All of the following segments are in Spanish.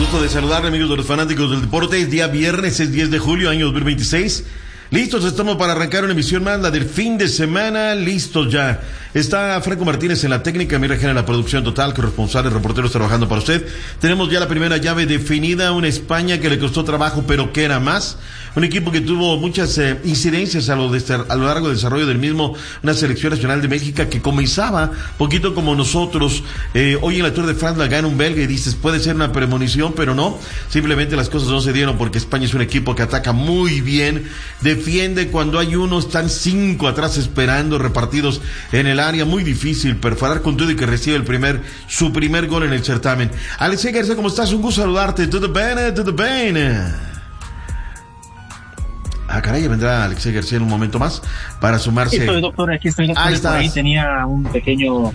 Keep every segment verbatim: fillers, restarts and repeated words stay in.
Gusto de saludarle, amigos de los fanáticos del deporte. Es día viernes, es diez de julio, año dos mil veintiséis. Listos estamos para arrancar una emisión más, la del fin de semana. Listos ya. Está Franco Martínez en la técnica, Mira Gena en la producción total, corresponsales, reporteros trabajando para usted. Tenemos ya la primera llave definida, una España que le costó trabajo, pero que era más. Un equipo que tuvo muchas eh, incidencias a lo, de, a lo largo del desarrollo del mismo. Una selección nacional de México que comenzaba poquito como nosotros. Eh, hoy en la Tour de France la gana un belga y dices, puede ser una premonición, pero no. Simplemente las cosas no se dieron porque España es un equipo que ataca muy bien, defiende cuando hay uno, están cinco atrás esperando, repartidos en el área. Muy difícil perforar con todo y que recibe el primer, su primer gol en el certamen. Alexei García, ¿cómo estás? Un gusto saludarte. ¿Todo bien? ¿Todo bien? Ah, caray, ya vendrá Alexei García en un momento más para sumarse. Aquí estoy, doctor, aquí estoy, doctor. Ahí, por ahí tenía un pequeño,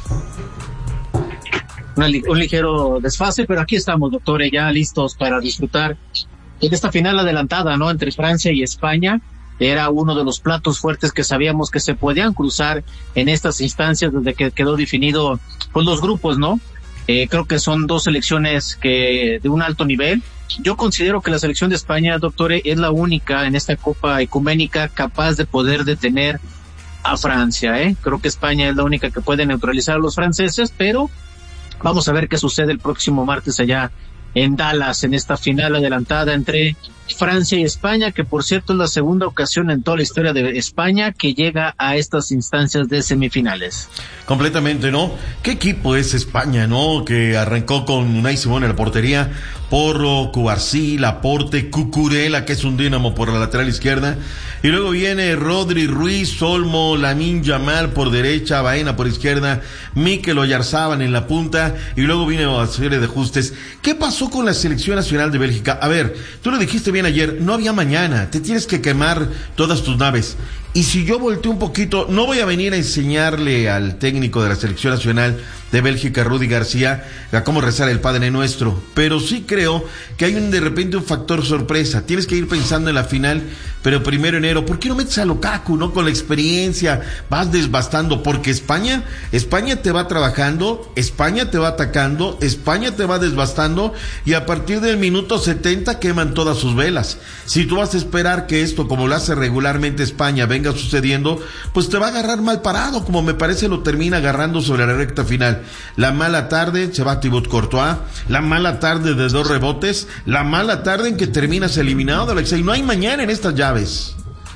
una, un ligero desfase, pero aquí estamos, doctor, ya listos para disfrutar de esta final adelantada, ¿no? Entre Francia y España. Era uno de los platos fuertes que sabíamos que se podían cruzar en estas instancias desde que quedó definido pues los grupos, ¿no? Eh, creo que son dos selecciones que de un alto nivel. Yo considero que la selección de España, doctor, es la única en esta Copa Ecuménica capaz de poder detener a Francia, ¿eh? Creo que España es la única que puede neutralizar a los franceses, pero vamos a ver qué sucede el próximo martes allá en Dallas, en esta final adelantada entre Francia y España, que por cierto es la segunda ocasión en toda la historia de España que llega a estas instancias de semifinales. Completamente, ¿no? ¿Qué equipo es España, no? Que arrancó con Unai Simón en la portería, Porro, Cubarsí, Laporte, Cucurella, que es un dínamo por la lateral izquierda, y luego viene Rodri, Ruiz, Olmo, Lamine Yamal por derecha, Baena por izquierda, Mikel Oyarzabal en la punta, y luego viene una serie de ajustes. ¿Qué pasó con la selección nacional de Bélgica? A ver, tú lo dijiste bien ayer, no había mañana, te tienes que quemar todas tus naves. Y si yo volteo un poquito, no voy a venir a enseñarle al técnico de la selección nacional de Bélgica, Rudy García, a cómo rezar el Padre Nuestro, pero sí creo que hay un de repente un factor sorpresa. Tienes que ir pensando en la final, pero primero enero, ¿por qué no metes a Lukaku, no? Con la experiencia, vas desbastando, porque España, España te va trabajando, España te va atacando, España te va desbastando, y a partir del minuto setenta queman todas sus velas. Si tú vas a esperar que esto, como lo hace regularmente España, venga sucediendo, pues te va a agarrar mal parado, como me parece lo termina agarrando sobre la recta final. La mala tarde, se va Thibaut Courtois, la mala tarde de dos rebotes, la mala tarde en que terminas eliminado de Alexei. No hay mañana en estas llaves.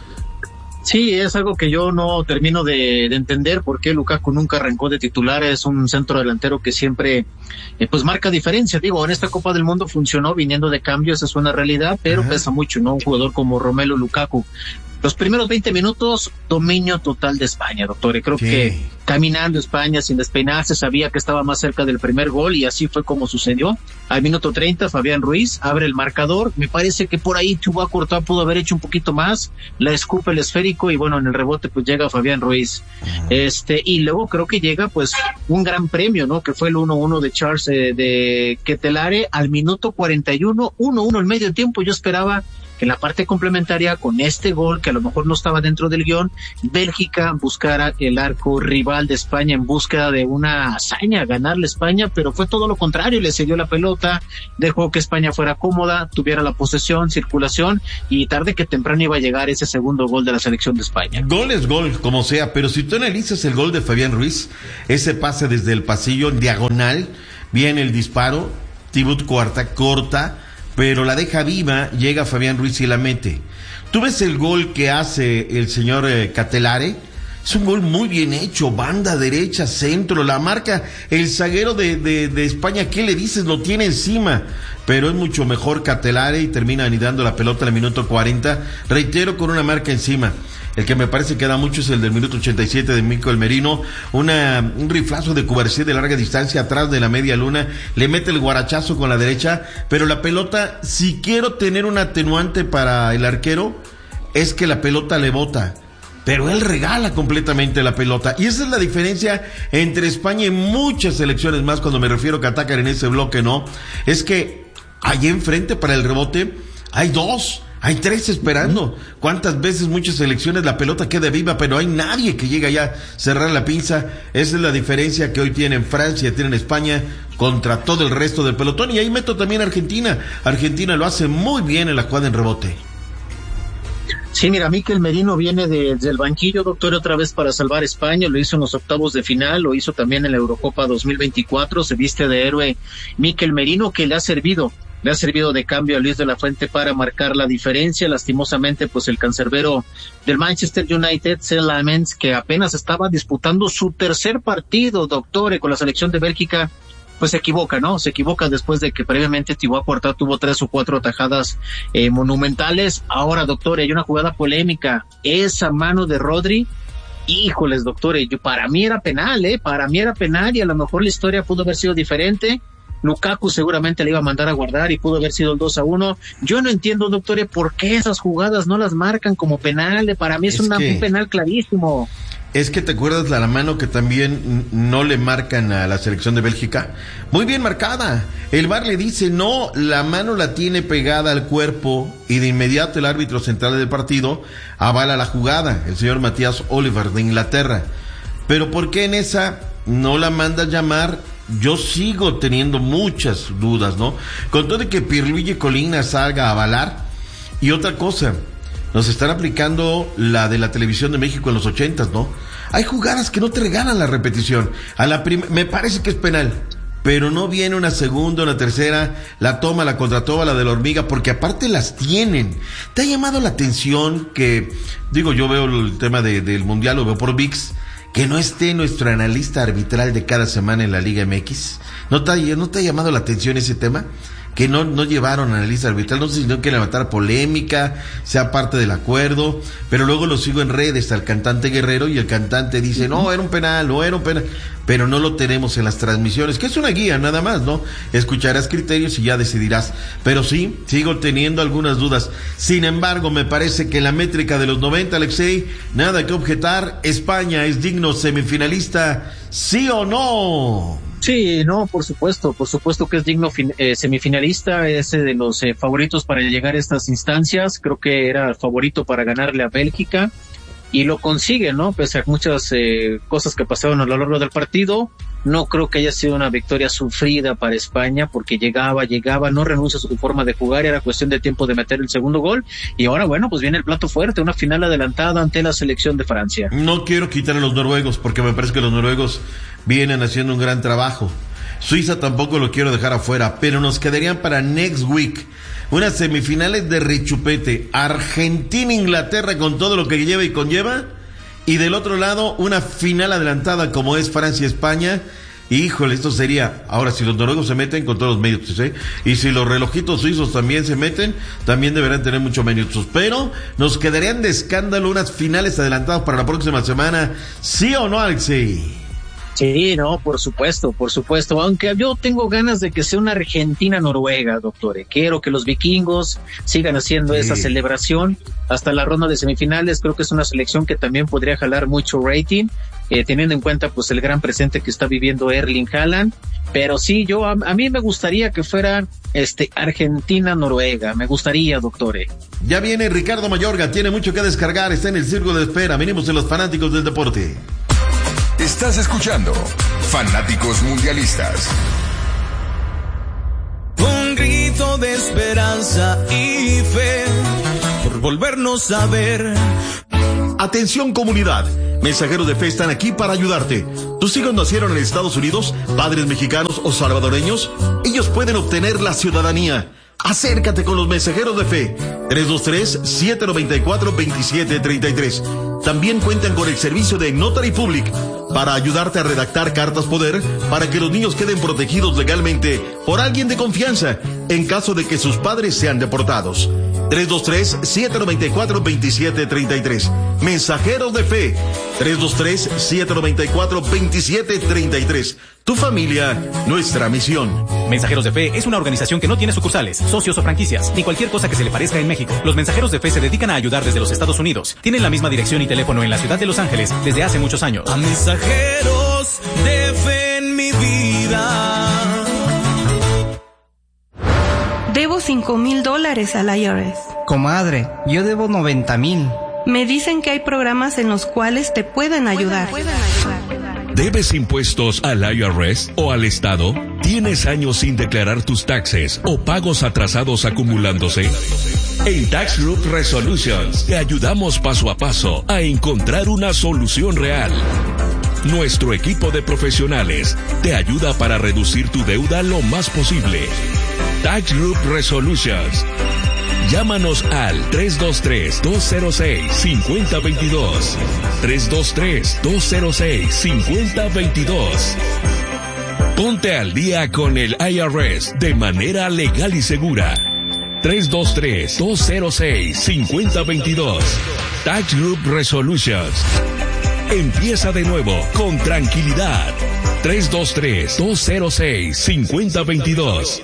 Sí, es algo que yo no termino de, de entender por qué Lukaku nunca arrancó de titular. Es un centro delantero que siempre eh, pues marca diferencia. Digo, en esta Copa del Mundo funcionó viniendo de cambio, esa es una realidad, pero Ajá. pesa mucho, ¿no? Un jugador como Romelu Lukaku. Los primeros veinte minutos, dominio total de España, doctor. Y creo sí. que caminando España sin despeinarse, sabía que estaba más cerca del primer gol y así fue como sucedió. Al minuto treinta, Fabián Ruiz abre el marcador. Me parece que por ahí Thibaut Courtois pudo haber hecho un poquito más. La escupe el esférico y bueno, en el rebote pues llega Fabián Ruiz. Uh-huh. Este, y luego creo que llega pues un gran premio, ¿no? Que fue el uno uno de Charles eh, de Ketelare al minuto cuarenta y uno, uno uno el medio tiempo. Yo esperaba que en la parte complementaria, con este gol, que a lo mejor no estaba dentro del guión, Bélgica buscara el arco rival de España en búsqueda de una hazaña, ganarle a España, pero fue todo lo contrario, le cedió la pelota, dejó que España fuera cómoda, tuviera la posesión, circulación, y tarde que temprano iba a llegar ese segundo gol de la selección de España. Gol es gol, como sea, pero si tú analizas el gol de Fabián Ruiz, ese pase desde el pasillo en diagonal, viene el disparo, Thibaut Courtois corta, pero la deja viva, llega Fabián Ruiz y la mete. ¿Tú ves el gol que hace el señor eh, Ketelare? Es un gol muy bien hecho, banda derecha, centro, la marca, el zaguero de, de, de España, ¿qué le dices? Lo tiene encima, pero es mucho mejor Ketelare y termina anidando la pelota en el minuto cuarenta, reitero, con una marca encima. El que me parece que da mucho es el del minuto ochenta y siete de Mikel Merino, una, un riflazo de Cubarsí de larga distancia atrás de la media luna, le mete el guarachazo con la derecha, pero la pelota, si quiero tener un atenuante para el arquero, es que la pelota le bota, pero él regala completamente la pelota, y esa es la diferencia entre España y muchas selecciones más, cuando me refiero que atacan en ese bloque, ¿no? Es que allí enfrente para el rebote hay dos, Hay tres esperando. ¿Cuántas veces, muchas selecciones, la pelota queda viva, pero hay nadie que llega ya a cerrar la pinza? Esa es la diferencia que hoy tienen Francia, tienen España contra todo el resto del pelotón. Y ahí meto también a Argentina. Argentina lo hace muy bien en la jugada en rebote. Sí, mira, Mikel Merino viene de, del banquillo, doctor, otra vez para salvar a España, lo hizo en los octavos de final, lo hizo también en la Eurocopa dos mil veinticuatro, se viste de héroe Mikel Merino, que le ha servido, le ha servido de cambio a Luis de la Fuente para marcar la diferencia. Lastimosamente, pues el cancerbero del Manchester United, Sean Lamens, que apenas estaba disputando su tercer partido, doctor, con la selección de Bélgica, pues se equivoca, ¿no? Se equivoca después de que previamente Thibaut Courtois tuvo tres o cuatro atajadas eh, monumentales. Ahora, doctor, hay una jugada polémica. Esa mano de Rodri, híjoles, doctor, yo, para mí era penal, ¿eh? Para mí era penal y a lo mejor la historia pudo haber sido diferente. Lukaku seguramente le iba a mandar a guardar y pudo haber sido el dos a uno. Yo no entiendo, doctor, por qué esas jugadas no las marcan como penal. Para mí es, es una, que... un penal clarísimo. Es que te acuerdas de la mano que también no le marcan a la selección de Bélgica. Muy bien marcada. El V A R le dice no, la mano la tiene pegada al cuerpo y de inmediato el árbitro central del partido avala la jugada, el señor Matías Oliver de Inglaterra. Pero ¿por qué en esa no la manda a llamar? Yo sigo teniendo muchas dudas, ¿no? Con todo de que Pierluigi Colina salga a avalar. Y otra cosa, nos están aplicando la de la televisión de México en los ochentas, ¿no? Hay jugadas que no te regalan la repetición. A la prim- me parece que es penal, pero no viene una segunda, una tercera, la toma, la contratoma, la de la hormiga, porque aparte las tienen. ¿Te ha llamado la atención que, digo, yo veo el tema de, del Mundial, lo veo por V I X, que no esté nuestro analista arbitral de cada semana en la Liga M X? ¿No te ha, no te ha llamado la atención ese tema? Que no, no llevaron analista arbitral, no sé si no quieren levantar polémica, sea parte del acuerdo, pero luego lo sigo en redes al cantante Guerrero y el cantante dice, no, era un penal, no era un penal, pero no lo tenemos en las transmisiones, que es una guía nada más, ¿no? Escucharás criterios y ya decidirás, pero sí, sigo teniendo algunas dudas. Sin embargo, me parece que la métrica de los noventa, Alexei, nada que objetar. España es digno semifinalista, ¿sí o no? Sí, no, por supuesto, por supuesto que es digno fin, eh, semifinalista, es de los eh, favoritos para llegar a estas instancias. Creo que era el favorito para ganarle a Bélgica y lo consigue, ¿no? Pese a muchas eh, cosas que pasaron a lo largo del partido. No creo que haya sido una victoria sufrida para España, porque llegaba, llegaba, no renuncia a su forma de jugar, era cuestión de tiempo de meter el segundo gol, y ahora, bueno, pues viene el plato fuerte, una final adelantada ante la selección de Francia. No quiero quitar a los noruegos, porque me parece que los noruegos vienen haciendo un gran trabajo. Suiza tampoco lo quiero dejar afuera, pero nos quedarían para next week unas semifinales de rechupete, Argentina-Inglaterra con todo lo que lleva y conlleva, y del otro lado una final adelantada como es Francia-España. Híjole, esto sería, ahora si los noruegos se meten con todos los méritos, ¿eh? Y si los relojitos suizos también se meten, también deberán tener muchos méritos, pero nos quedarían de escándalo unas finales adelantadas para la próxima semana, ¿sí o no, Alexei? Sí, no, por supuesto, por supuesto, aunque yo tengo ganas de que sea una Argentina-Noruega, doctor. Quiero que los vikingos sigan haciendo sí. esa celebración hasta la ronda de semifinales. Creo que es una selección que también podría jalar mucho rating, eh, teniendo en cuenta pues el gran presente que está viviendo Erling Haaland. Pero sí, yo a, a mí me gustaría que fuera este Argentina-Noruega, me gustaría, doctor. Ya viene Ricardo Mayorga, tiene mucho que descargar, está en el círculo de espera. Venimos en los fanáticos del deporte. Estás escuchando Fanáticos Mundialistas. Un grito de esperanza y fe por volvernos a ver. Atención comunidad, mensajeros de fe están aquí para ayudarte. ¿Tus hijos nacieron en Estados Unidos, padres mexicanos o salvadoreños? Ellos pueden obtener la ciudadanía. Acércate con los mensajeros de fe. tres dos tres, siete nueve cuatro, dos siete tres tres. También cuentan con el servicio de Notary Public para ayudarte a redactar cartas poder para que los niños queden protegidos legalmente por alguien de confianza en caso de que sus padres sean deportados. tres dos tres, siete nueve cuatro, dos siete tres tres. Mensajeros de fe. tres dos tres, siete nueve cuatro, dos siete tres tres. Tu familia, nuestra misión. Mensajeros de Fe es una organización que no tiene sucursales, socios o franquicias, ni cualquier cosa que se le parezca en México. Los Mensajeros de Fe se dedican a ayudar desde los Estados Unidos. Tienen la misma dirección y teléfono en la ciudad de Los Ángeles desde hace muchos años. A mensajeros de fe en mi vida. Debo cinco mil dólares al I R S. Comadre, yo debo noventa mil. Me dicen que hay programas en los cuales te pueden ayudar. ¿Debes impuestos al I R S o al Estado? ¿Tienes años sin declarar tus taxes o pagos atrasados acumulándose? En Tax Group Resolutions te ayudamos paso a paso a encontrar una solución real. Nuestro equipo de profesionales te ayuda para reducir tu deuda lo más posible. Tax Group Resolutions. Llámanos al tres dos tres, dos cero seis, cinco cero dos dos. tres dos tres, dos cero seis, cinco cero dos dos. Ponte al día con el I R S de manera legal y segura. tres dos tres, dos cero seis, cinco cero dos dos. Tax Group Resolutions. Empieza de nuevo con tranquilidad. tres dos tres, dos cero seis, cinco cero dos dos.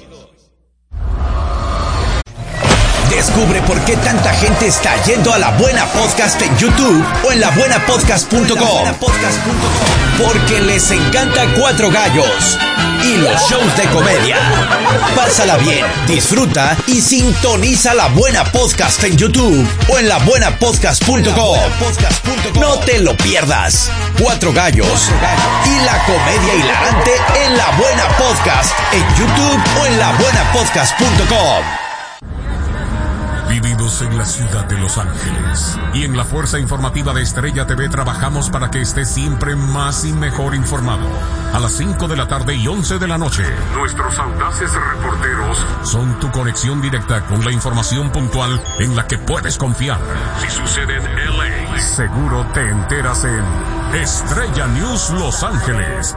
Descubre por qué tanta gente está yendo a La Buena Podcast en YouTube o en la buena podcast punto com. Porque les encanta Cuatro Gallos y los shows de comedia. Pásala bien, disfruta y sintoniza La Buena Podcast en YouTube o en la buena podcast punto com. No te lo pierdas. Cuatro Gallos y la comedia hilarante en La Buena Podcast en YouTube o en la buena podcast punto com. Vivimos en la ciudad de Los Ángeles y en la Fuerza Informativa de Estrella T V trabajamos para que estés siempre más y mejor informado. A las cinco de la tarde y once de la noche, nuestros audaces reporteros son tu conexión directa con la información puntual en la que puedes confiar. Si sucede en L A, seguro te enteras en Estrella News Los Ángeles.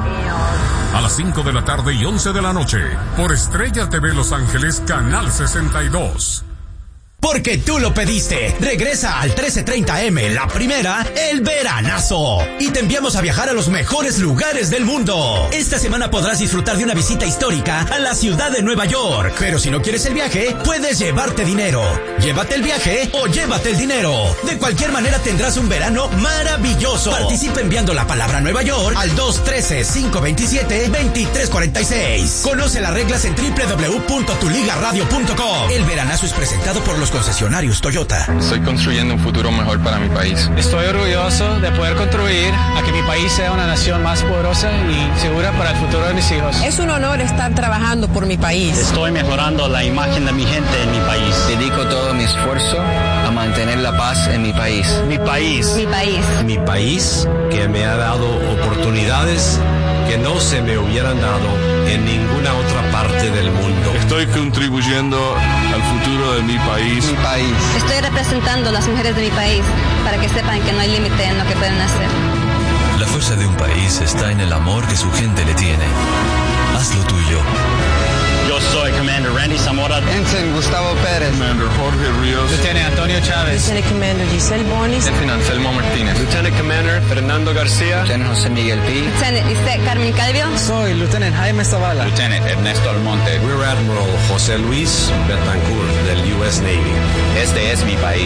A las cinco de la tarde y once de la noche, por Estrella T V Los Ángeles, Canal sesenta y dos. Porque tú lo pediste. Regresa al trece treinta eme, la primera, el veranazo. Y te enviamos a viajar a los mejores lugares del mundo. Esta semana podrás disfrutar de una visita histórica a la ciudad de Nueva York. Pero si no quieres el viaje, puedes llevarte dinero. Llévate el viaje o llévate el dinero. De cualquier manera tendrás un verano maravilloso. Participa enviando la palabra Nueva York al dos uno tres, cinco dos siete, dos tres cuatro seis. Conoce las reglas en doble u doble u doble u punto tu liga radio punto com. El veranazo es presentado por los concesionarios Toyota. Estoy construyendo un futuro mejor para mi país. Estoy orgulloso de poder contribuir a que mi país sea una nación más poderosa y segura para el futuro de mis hijos. Es un honor estar trabajando por mi país. Estoy mejorando la imagen de mi gente en mi país. Dedico todo mi esfuerzo a mantener la paz en mi país. Mi país. Mi país. Mi país, que me ha dado oportunidades que no se me hubieran dado en ninguna otra parte del mundo. Estoy contribuyendo al futuro de mi país. Mi país. Estoy representando a las mujeres de mi país para que sepan que no hay límite en lo que pueden hacer. La fuerza de un país está en el amor que su gente le tiene. Haz lo tuyo. Yo soy Commander Randy Zamora. Ensign Gustavo Pérez. Commander Jorge Ríos. Lieutenant Antonio Chávez. Lieutenant Commander Giselle Bonis. Lieutenant Anselmo Martínez. Lieutenant Commander Fernando García. Lieutenant José Miguel Pi. Lieutenant Lisette Carmen Calvio. Soy Lieutenant Jaime Zavala. Lieutenant Ernesto Almonte. Rear Admiral José Luis Betancourt del U S Navy. Este es mi país.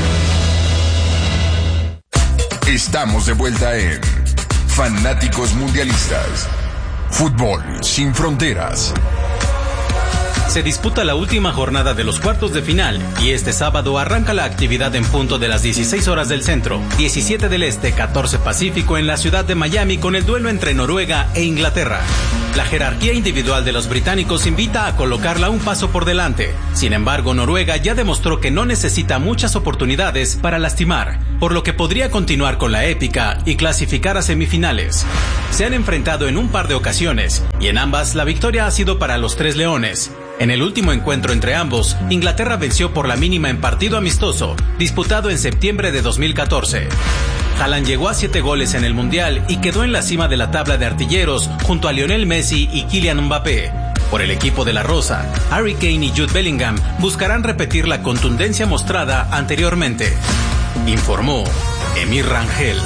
Estamos de vuelta en Fanáticos Mundialistas. Fútbol sin fronteras. Se disputa la última jornada de los cuartos de final y este sábado arranca la actividad en punto de las dieciséis horas del centro, diecisiete del este, catorce pacífico en la ciudad de Miami con el duelo entre Noruega e Inglaterra. La jerarquía individual de los británicos invita a colocarla un paso por delante. Sin embargo, Noruega ya demostró que no necesita muchas oportunidades para lastimar, por lo que podría continuar con la épica y clasificar a semifinales. Se han enfrentado en un par de ocasiones y en ambas la victoria ha sido para los Tres Leones. En el último encuentro entre ambos, Inglaterra venció por la mínima en partido amistoso, disputado en septiembre de dos mil catorce. Haaland llegó a siete goles en el Mundial y quedó en la cima de la tabla de artilleros junto a Lionel Messi y Kylian Mbappé. Por el equipo de la Rosa, Harry Kane y Jude Bellingham buscarán repetir la contundencia mostrada anteriormente. Informó Emir Rangel.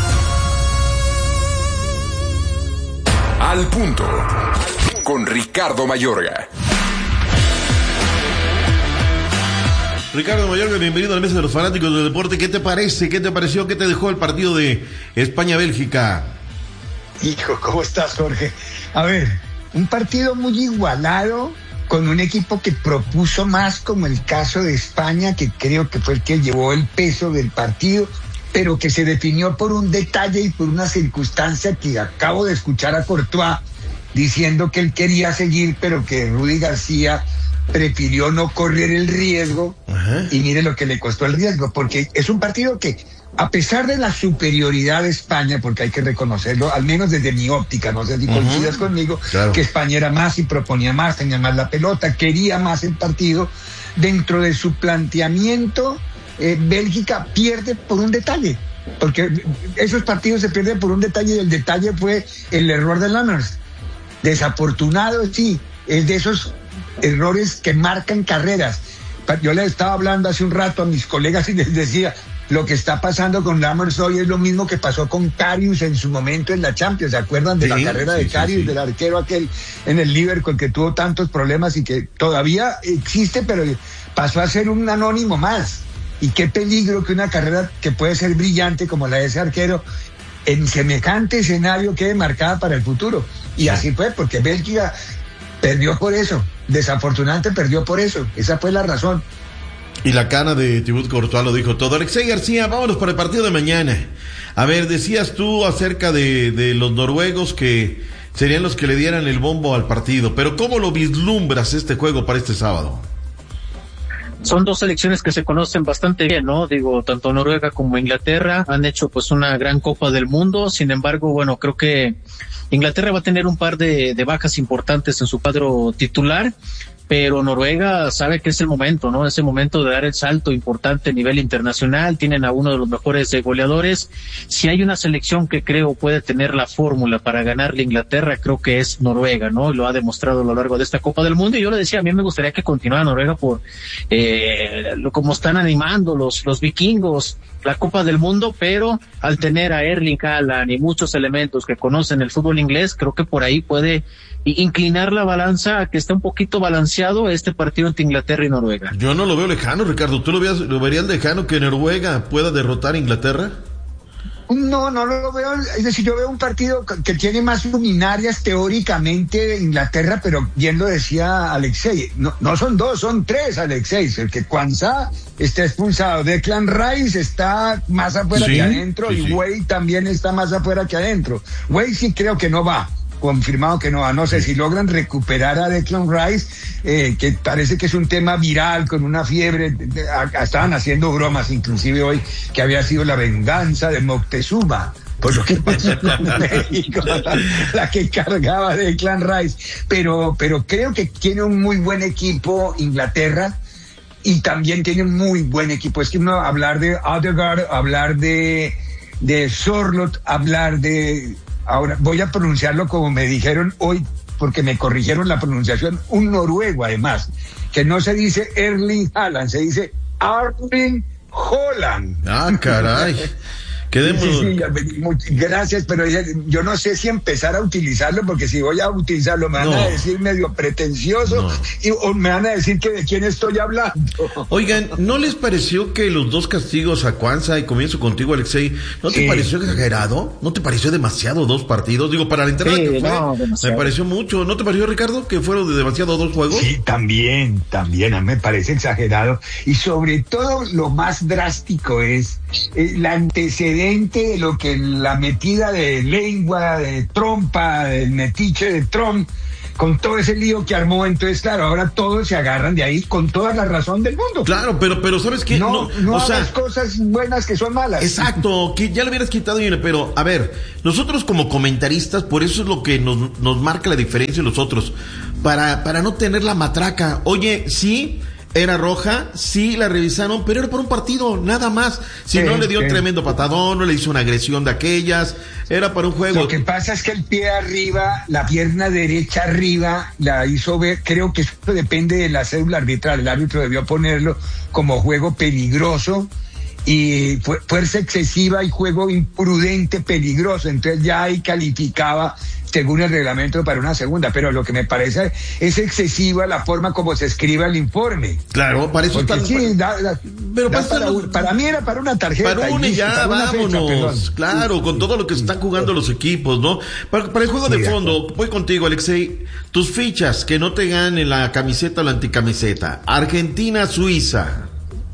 Al punto, con Ricardo Mayorga. Ricardo Mayorga, bienvenido a la mesa de los fanáticos del deporte. ¿Qué te parece? ¿Qué te pareció? ¿Qué te dejó el partido de España-Bélgica? Hijo, ¿cómo estás, Jorge? A ver, un partido muy igualado, con un equipo que propuso más, como el caso de España, que creo que fue el que llevó el peso del partido, pero que se definió por un detalle y por una circunstancia que acabo de escuchar a Courtois diciendo que él quería seguir, pero que Rudy García prefirió no correr el riesgo. Ajá. Y mire lo que le costó el riesgo, porque es un partido que, a pesar de la superioridad de España, porque hay que reconocerlo, al menos desde mi óptica, no sé si coincidas conmigo, claro, que España era más y proponía más, tenía más la pelota, quería más el partido, dentro de su planteamiento, eh, Bélgica pierde por un detalle, porque esos partidos se pierden por un detalle, y el detalle fue el error de Lammers. Desafortunado, sí, es de esos errores que marcan carreras. Yo le estaba hablando hace un rato a mis colegas y les decía, lo que está pasando con Lammers hoy es lo mismo que pasó con Karius en su momento en la Champions. ¿Se acuerdan de sí, la carrera de sí, Karius, sí, sí. del arquero aquel en el Liverpool que tuvo tantos problemas y que todavía existe, pero pasó a ser un anónimo más? Y qué peligro que una carrera que puede ser brillante como la de ese arquero en semejante escenario quede marcada para el futuro. Y así fue, porque Bélgica perdió por eso. Desafortunadamente perdió por eso. Esa fue la razón. Y la cara de Thibaut Courtois lo dijo todo. Alexei García, vámonos para el partido de mañana. A ver, decías tú acerca de, de los noruegos que serían los que le dieran el bombo al partido, pero ¿cómo lo vislumbras este juego para este sábado? Son dos selecciones que se conocen bastante bien, ¿no? Digo, tanto Noruega como Inglaterra han hecho pues una gran Copa del Mundo. Sin embargo, bueno, creo que Inglaterra va a tener un par de, de bajas importantes en su cuadro titular, pero Noruega sabe que es el momento, ¿no? Es el momento de dar el salto importante a nivel internacional. Tienen a uno de los mejores goleadores. Si hay una selección que creo puede tener la fórmula para ganarle a Inglaterra, creo que es Noruega, ¿no? Lo ha demostrado a lo largo de esta Copa del Mundo. Y yo le decía, a mí me gustaría que continuara Noruega por eh, lo como están animando los, los vikingos la Copa del Mundo, pero al tener a Erling Haaland y muchos elementos que conocen el fútbol inglés, creo que por ahí puede inclinar la balanza a que esté un poquito balanceado este partido entre Inglaterra y Noruega. Yo no lo veo lejano, Ricardo. ¿Tú lo, veas, lo verías lejano que Noruega pueda derrotar a Inglaterra? No, no lo veo. Es decir, yo veo un partido que tiene más luminarias teóricamente de Inglaterra, pero bien lo decía Alexei, no, no son dos, son tres, Alexei. El que Kwanzaa está expulsado, Declan Rice está más afuera sí, que adentro, sí, y sí. Wade también está más afuera que adentro. Wade sí creo que no va. Confirmado que no va, no sé si logran recuperar a Declan Rice, eh, que parece que es un tema viral con una fiebre, de, de, a, estaban haciendo bromas inclusive hoy que había sido la venganza de Moctezuma por lo que pasó con México, la, la que cargaba Declan Rice, pero, pero creo que tiene un muy buen equipo Inglaterra y también tiene un muy buen equipo. Es que uno hablar de Odegaard, hablar de, de Sorloth, hablar de... Ahora voy a pronunciarlo como me dijeron hoy, porque me corrigieron la pronunciación, un noruego además, que no se dice Erling Haaland, se dice Erling Haaland. Ah, caray. Quedemos... Sí, sí, gracias, pero yo no sé si empezar a utilizarlo, porque si voy a utilizarlo me van no. a decir medio pretencioso, no. y, o me van a decir que de quién estoy hablando. Oigan, ¿no les pareció que los dos castigos a Kwanzaa, y comienzo contigo, Alexei, ¿no te sí. pareció exagerado? ¿No te pareció demasiado dos partidos? Digo, para la entrada sí, que fue, no, me pareció mucho. ¿No te pareció, Ricardo, que fueron de demasiado dos juegos? Sí, también, también, a mí me parece exagerado. Y sobre todo, lo más drástico es eh, la antecedente de lo que la metida de lengua, de trompa, del metiche de Trump, con todo ese lío que armó. Entonces, claro, ahora todos se agarran de ahí con toda la razón del mundo. Claro, pero, pero ¿sabes qué? No, no, no o hagas sea, cosas buenas que son malas. Exacto, que ya le hubieras quitado, pero, a ver, nosotros como comentaristas, por eso es lo que nos, nos marca la diferencia de los otros, para, para no tener la matraca. Oye, sí... Era roja, sí la revisaron, pero era por un partido, nada más. Si sí, no le dio sí. un tremendo patadón, no le hizo una agresión de aquellas, era para un juego. Lo que pasa es que el pie arriba, la pierna derecha arriba, la hizo ver, creo que eso depende de la cédula arbitral, el árbitro debió ponerlo como juego peligroso, y fuerza excesiva y juego imprudente, peligroso, entonces ya ahí calificaba según el reglamento para una segunda, pero lo que me parece es excesiva la forma como se escribe el informe. Claro, para eso Porque está... sí, da, da, pero da para, para, los, para mí era para una tarjeta. Para una y ya, para una vámonos. Fecha, claro, con todo lo que se están jugando los equipos, ¿no? Para, para el juego sí, de fondo, de voy contigo, Alexei. Tus fichas, que no te ganen la camiseta o la anticamiseta. Argentina, Suiza.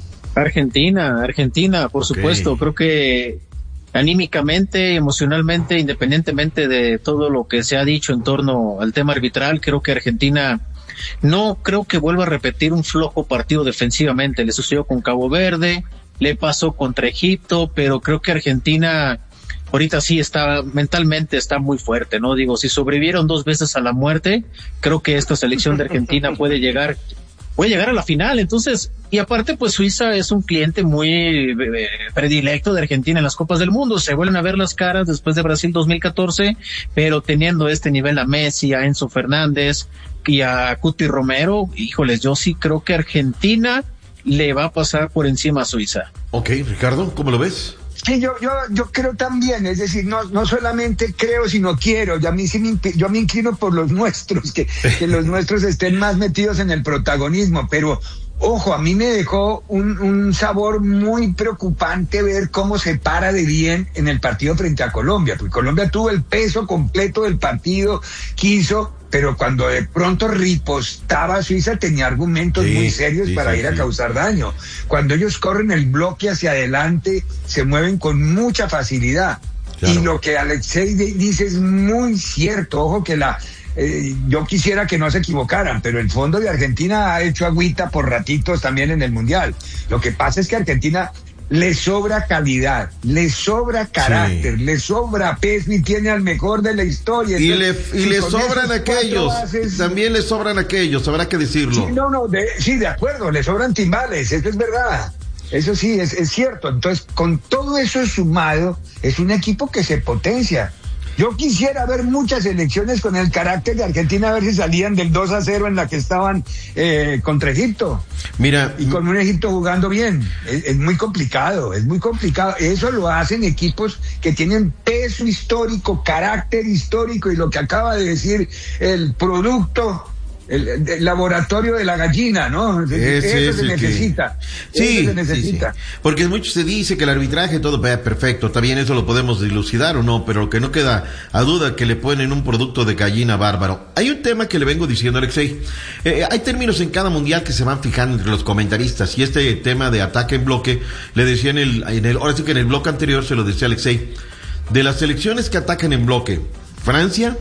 Argentina, Argentina, por okay. supuesto. Creo que anímicamente, emocionalmente, independientemente de todo lo que se ha dicho en torno al tema arbitral, creo que Argentina no creo que vuelva a repetir un flojo partido defensivamente. Le sucedió con Cabo Verde, le pasó contra Egipto, pero creo que Argentina ahorita sí está, mentalmente está muy fuerte, ¿no? Digo, si sobrevivieron dos veces a la muerte, creo que esta selección de Argentina puede llegar puede llegar a la final. Entonces, y aparte pues Suiza es un cliente muy eh, predilecto de Argentina en las Copas del Mundo, se vuelven a ver las caras después de Brasil dos mil catorce, pero teniendo este nivel a Messi, a Enzo Fernández y a Cuti Romero, híjoles, yo sí creo que Argentina le va a pasar por encima a Suiza. Ok, Ricardo, ¿cómo lo ves? Sí, yo, yo, yo creo también, es decir, no, no solamente creo, sino quiero. Yo a mí sí me, yo me inclino por los nuestros, que, que los nuestros estén más metidos en el protagonismo, pero ojo, a mí me dejó un, un sabor muy preocupante ver cómo se para de bien en el partido frente a Colombia, porque Colombia tuvo el peso completo del partido, quiso, pero cuando de pronto ripostaba Suiza tenía argumentos sí, muy serios sí, para sí, ir a sí. causar daño. Cuando ellos corren el bloque hacia adelante, se mueven con mucha facilidad. Claro. Y lo que Alexei dice es muy cierto. Ojo que la eh, yo quisiera que no se equivocaran, pero el fondo de Argentina ha hecho agüita por ratitos también en el Mundial. Lo que pasa es que Argentina le sobra calidad, le sobra carácter, sí. le sobra peso y tiene al mejor de la historia. Y Entonces, le, y si le sobran aquellos, haces, también le sobran aquellos, habrá que decirlo. Sí, no, no, de, sí, de acuerdo, le sobran timbales, eso es verdad. Eso sí, es, es cierto. Entonces, con todo eso sumado, es un equipo que se potencia. Yo quisiera ver muchas elecciones con el carácter de Argentina, a ver si salían del dos a cero en la que estaban eh, contra Egipto. Mira. Y con un Egipto jugando bien. Es, es muy complicado, es muy complicado. Eso lo hacen equipos que tienen peso histórico, carácter histórico, y lo que acaba de decir el producto, el, el laboratorio de la gallina, ¿no? Es, eso es se necesita. Que... Sí, eso se necesita. Sí, sí. Porque mucho se dice que el arbitraje, todo perfecto, está bien, eso lo podemos dilucidar o no, pero lo que no queda a duda que le ponen un producto de gallina bárbaro. Hay un tema que le vengo diciendo, Alexei. Eh, hay términos en cada mundial que se van fijando entre los comentaristas, y este tema de ataque en bloque, le decía en el, en el, ahora sí que en el bloque anterior se lo decía Alexei, de las selecciones que atacan en bloque, Francia,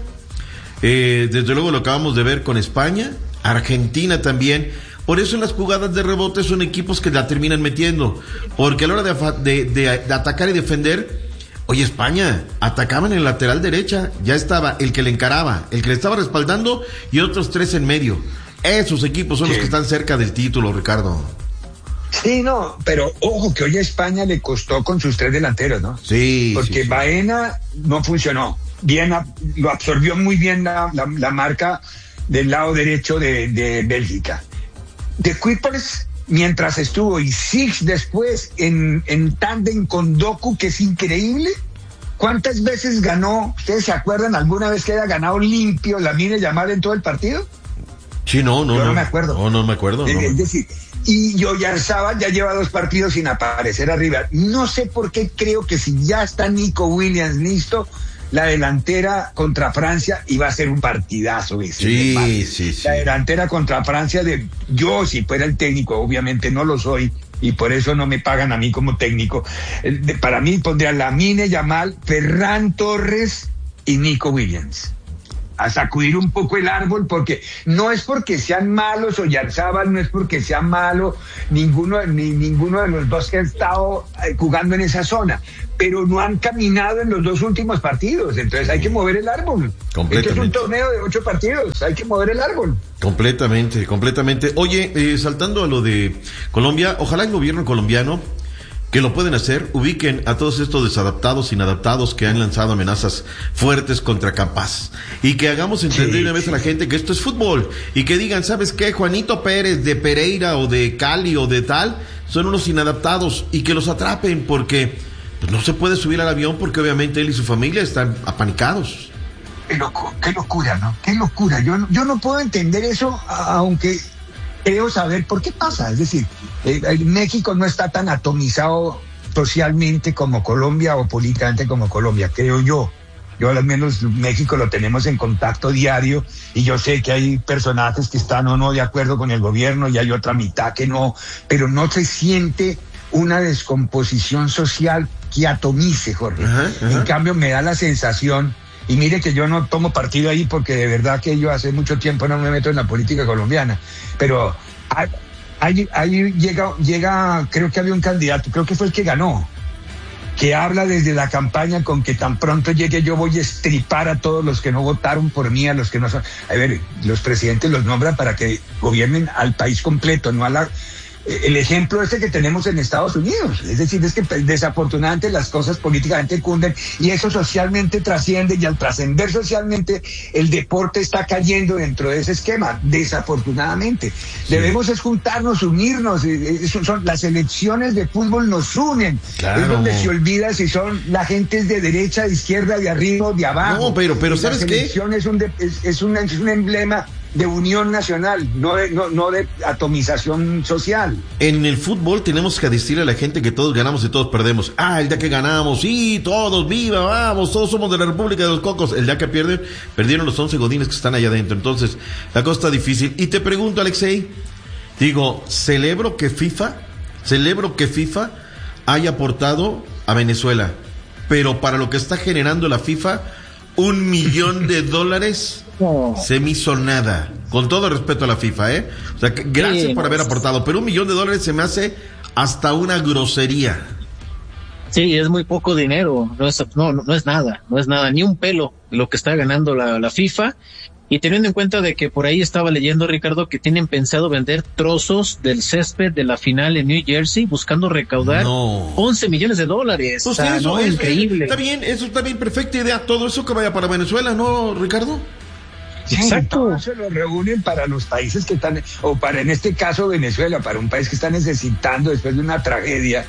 Eh, desde luego lo acabamos de ver con España, Argentina también. Por eso en las jugadas de rebote son equipos que la terminan metiendo, porque a la hora de, de, de, de atacar y defender, oye, España atacaba en el lateral derecha, ya estaba el que le encaraba, el que le estaba respaldando y otros tres en medio. Esos equipos son sí. los que están cerca del título, Ricardo. Sí, no, pero ojo que hoy a España le costó con sus tres delanteros, ¿no? Sí. Porque sí, sí. Baena no funcionó. Bien, lo absorbió muy bien la, la, la marca del lado derecho de, de Bélgica. De Kuipers, mientras estuvo, y Six después en, en tándem con Doku, que es increíble. ¿Cuántas veces ganó? ¿Ustedes se acuerdan alguna vez que haya ganado limpio Lamine Yamal en todo el partido? Sí, no, no. Yo no, no me acuerdo. No, no me acuerdo. Es, no. es decir, y Oyarzabal ya lleva dos partidos sin aparecer arriba. No sé por qué creo que si ya está Nico Williams listo, la delantera contra Francia iba a ser un partidazo ese. Sí, sí, sí. La delantera contra Francia de yo, si fuera el técnico, obviamente no lo soy, y por eso no me pagan a mí como técnico. Para mí pondría Lamine Yamal, Ferran Torres y Nico Williams. A sacudir un poco el árbol, porque no es porque sean malos Oyarzabal, no es porque sea malo ninguno, ni ninguno de los dos que han estado jugando en esa zona, pero no han caminado en los dos últimos partidos, entonces hay que mover el árbol. Este es un torneo de ocho partidos, hay que mover el árbol. Completamente, completamente. Oye, eh, saltando a lo de Colombia, ojalá el gobierno colombiano, que lo pueden hacer, ubiquen a todos estos desadaptados, inadaptados que han lanzado amenazas fuertes contra Campas, y que hagamos entender sí, una vez sí. a la gente que esto es fútbol, y que digan, ¿sabes qué? Juanito Pérez de Pereira o de Cali o de tal, son unos inadaptados, y que los atrapen, porque pues, no se puede subir al avión porque obviamente él y su familia están apanicados. Pero qué locura, ¿no? Qué locura. Yo, yo no puedo entender eso, aunque creo saber por qué pasa. Es decir, eh, México no está tan atomizado socialmente como Colombia o políticamente como Colombia, creo yo. Yo al menos México lo tenemos en contacto diario y yo sé que hay personajes que están o no de acuerdo con el gobierno y hay otra mitad que no, pero no se siente una descomposición social que atomice, Jorge. Ajá, ajá. En cambio me da la sensación, y mire que yo no tomo partido ahí porque de verdad que yo hace mucho tiempo no me meto en la política colombiana, pero ahí, ahí llega, llega, creo que había un candidato, creo que fue el que ganó, que habla desde la campaña con que tan pronto llegue yo voy a estripar a todos los que no votaron por mí, a los que no son... A ver, los presidentes los nombran para que gobiernen al país completo, no a la... El ejemplo este que tenemos en Estados Unidos, es decir, es que desafortunadamente las cosas políticamente cunden y eso socialmente trasciende, y al trascender socialmente el deporte está cayendo dentro de ese esquema, desafortunadamente. Sí. Debemos es juntarnos, unirnos, eso son, las elecciones de fútbol nos unen, claro. Es donde se olvida si son la gente es de derecha, de izquierda, de arriba o de abajo. No, pero, pero ¿sabes qué? La selección es un, de, es, es, un, es un emblema de unión nacional, no de, no, no de atomización social. En el fútbol tenemos que decirle a la gente que todos ganamos y todos perdemos. Ah, el día que ganamos, sí, todos, viva, vamos, todos somos de la República de los Cocos. El día que pierden, perdieron los once godines que están allá adentro. Entonces, la cosa está difícil. Y te pregunto, Alexei, digo, celebro que FIFA, celebro que FIFA haya aportado a Venezuela, pero para lo que está generando la FIFA, un millón de dólares... No. Se me hizo nada, con todo respeto a la FIFA, ¿eh? O sea, que, gracias sí, por haber aportado, pero un millón de dólares se me hace hasta una grosería. Sí, es muy poco dinero, no es, no, no es nada, no es nada, ni un pelo lo que está ganando la, la FIFA. Y teniendo en cuenta de que por ahí estaba leyendo, Ricardo, que tienen pensado vender trozos del césped de la final en New Jersey, buscando recaudar no. once millones de dólares. Pues o sea, eso no, es increíble. Está bien, eso está bien, perfecta idea. Todo eso que vaya para Venezuela, ¿no, Ricardo? Sí, exacto. Se lo reúnen para los países que están, o para en este caso Venezuela, para un país que está necesitando después de una tragedia.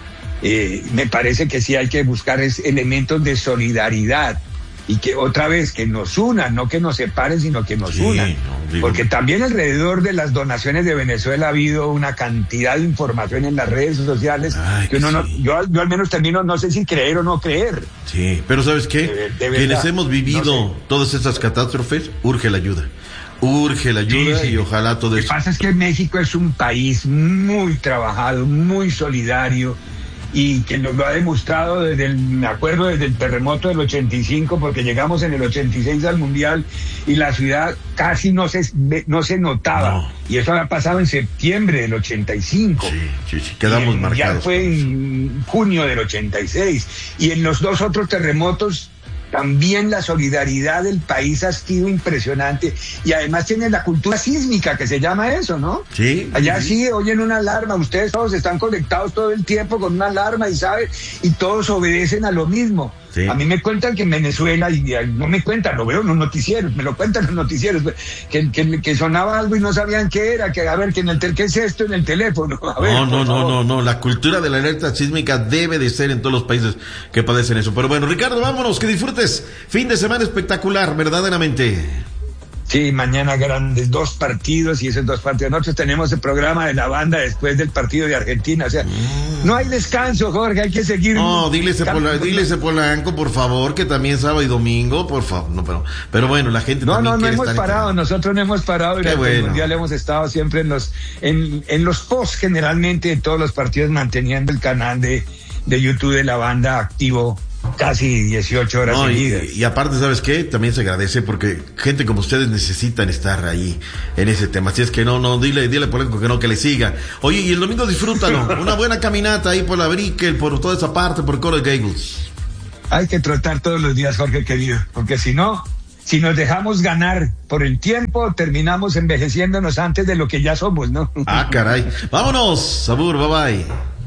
Eh, me parece que sí hay que buscar es, elementos de solidaridad. Y que otra vez, que nos unan, no que nos separen, sino que nos sí, unan. No, porque también alrededor de las donaciones de Venezuela ha habido una cantidad de información en las redes sociales. Ay, que uno sí. no, yo, yo al menos termino, no sé si creer o no creer. Sí, pero ¿sabes qué? De, de Quienes verdad, hemos vivido no sé. todas estas catástrofes, urge la ayuda. Urge la ayuda sí, sí. y ojalá todo eso. Lo que pasa es que México es un país muy trabajado, muy solidario, y que nos lo ha demostrado desde el, me acuerdo desde el terremoto del ochenta y cinco, porque llegamos en el ochenta y seis al Mundial y la ciudad casi no se, no se notaba. No. Y eso había pasado en septiembre del ochenta y cinco. Sí, sí, sí, quedamos marcados. Ya fue en junio del ochenta y seis. Y en los dos otros terremotos también la solidaridad del país ha sido impresionante, y además tienen la cultura sísmica, que se llama eso, ¿no? Sí. Allá sí, sí oyen una alarma, ustedes todos están conectados todo el tiempo con una alarma y saben, y todos obedecen a lo mismo. Sí. A mí me cuentan que en Venezuela, y no me cuentan, lo veo en los noticieros, me lo cuentan en los noticieros, que, que, que sonaba algo y no sabían qué era, que a ver, que en el tel, ¿qué es esto en el teléfono? A ver, no, no, no, no, no, la cultura de la alerta sísmica debe de ser en todos los países que padecen eso. Pero bueno, Ricardo, vámonos, que disfrutes. Fin de semana espectacular, verdaderamente. Sí, mañana grandes dos partidos, y esos dos partidos. Nosotros tenemos el programa de la banda después del partido de Argentina. O sea, mm. no hay descanso, Jorge, hay que seguir. No, dile ese Polanco, dile ese Polanco, por favor, que también sábado y domingo, por favor. No, pero, pero bueno, la gente no, también no, no quiere hemos estar parado, en... nosotros no hemos parado. Qué bueno. El Mundial hemos estado siempre en los, en, en los posts, generalmente, en todos los partidos, manteniendo el canal de, de YouTube de la banda activo. Casi dieciocho horas no, seguidas. Y, y aparte, ¿sabes qué? También se agradece porque gente como ustedes necesitan estar ahí en ese tema. Así es que no, no, dile, dile Polanco que no, que le siga. Oye, y el domingo disfrútalo. Una buena caminata ahí por la Brickell, por toda esa parte, por Coral Gables. Hay que trotar todos los días, Jorge querido, porque si no, si nos dejamos ganar por el tiempo, terminamos envejeciéndonos antes de lo que ya somos, ¿no? Ah, caray. Vámonos, Sabur, bye bye.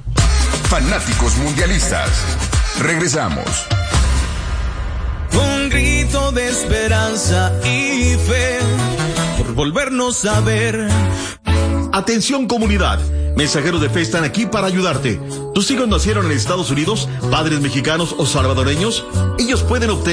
Fanáticos mundialistas. Regresamos. Un grito de esperanza y fe por volvernos a ver. Atención, comunidad. Mensajeros de fe están aquí para ayudarte. ¿Tus hijos nacieron en Estados Unidos, padres mexicanos o salvadoreños? Ellos pueden obtener